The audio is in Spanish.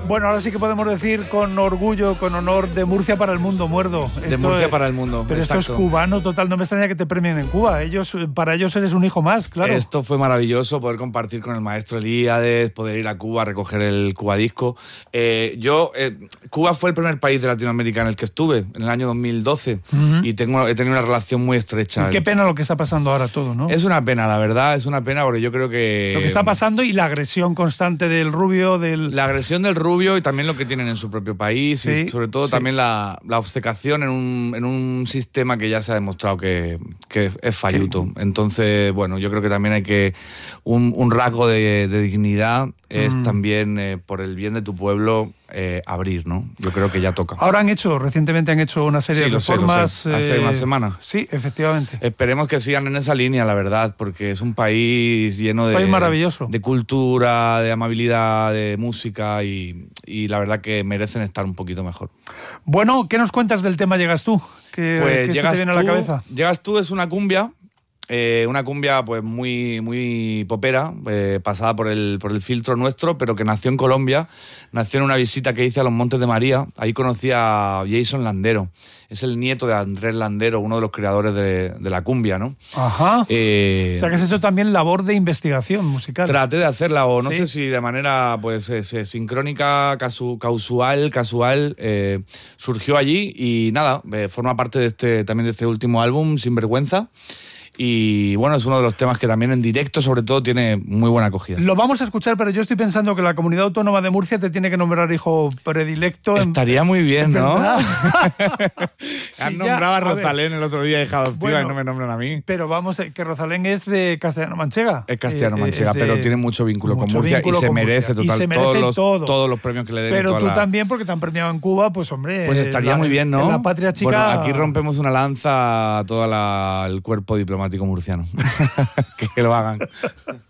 Bueno, ahora sí que podemos decir con orgullo, con honor, de Murcia para el mundo, Muerdo. De Murcia para el mundo. Pero exacto. Esto es cubano total, no me extraña que te premien en Cuba. Para ellos eres un hijo más, claro. Esto fue maravilloso, poder compartir con el maestro Elíades, poder ir a Cuba a recoger el Cubadisco. Cuba fue el primer país de Latinoamérica en el que estuve, en el año 2012, y he tenido una relación muy estrecha. Y qué pena lo que está pasando ahora todo, ¿no? Es una pena, la verdad, es una pena, porque yo creo que... Lo que está pasando y la agresión constante del Rubio, La agresión del Rubio y también lo que tienen en su propio país, sí, y sobre todo también la obcecación en un sistema que ya se ha demostrado que es falluto. Entonces, bueno, yo creo que también hay que... Un rasgo de dignidad es también, por el bien de tu pueblo, abrir, ¿no? Yo creo que ya toca. Ahora recientemente han hecho una serie de reformas. Lo sé. Hace una semana. Sí, efectivamente. Esperemos que sigan en esa línea, la verdad, porque es un país lleno de... Un país maravilloso. De cultura, de amabilidad, de música y la verdad que merecen estar un poquito mejor. Bueno, ¿qué nos cuentas del tema Llegas tú? ¿Qué se te viene a la cabeza? Llegas tú es una cumbia pues muy, muy popera, pasada por el filtro nuestro, pero que nació en Colombia, nació en una visita que hice a los Montes de María. Ahí conocí a Jason Landero, es el nieto de Andrés Landero, uno de los creadores de la cumbia, ¿no? Ajá. O sea que has hecho también labor de investigación musical. Traté de hacerla, o no sé si de manera pues sincrónica, casual, surgió allí y nada, forma parte también de este último álbum, Sinvergüenza. Y bueno, es uno de los temas que también en directo, sobre todo, tiene muy buena acogida. Lo vamos a escuchar, pero yo estoy pensando que la Comunidad Autónoma de Murcia te tiene que nombrar hijo predilecto. Estaría muy bien, ¿no? Sí, han nombrado a Rosalén el otro día, hija adoptiva, y no me nombran a mí. Pero vamos, que Rosalén es de Castellano-Manchega. Es Castellano-Manchega, pero tiene mucho vínculo con Murcia y se merece todos los premios que le den. Pero tú también, porque te han premiado en Cuba, pues hombre... Pues estaría muy bien, ¿no? En la patria chica... Bueno, aquí rompemos una lanza a todo el cuerpo diplomático murciano. Que lo hagan.